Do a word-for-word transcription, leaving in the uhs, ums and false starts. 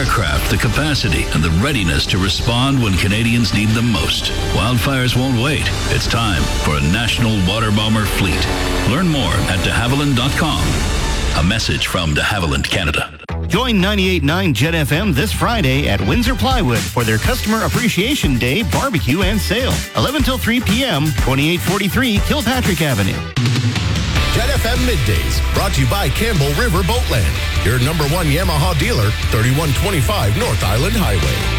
aircraft, the capacity, and the readiness to respond when Canadians need them most. Wildfires won't wait. It's time for a national water bomber fleet. Learn more at de havilland dot com. A message from de Havilland Canada. Join ninety-eight point nine Jet F M this Friday at Windsor Plywood for their Customer Appreciation Day barbecue and sale. eleven till three p.m., twenty-eight forty-three Kilpatrick Avenue. Jet F M Middays, brought to you by Campbell River Boatland, your number one Yamaha dealer, thirty-one twenty-five North Island Highway.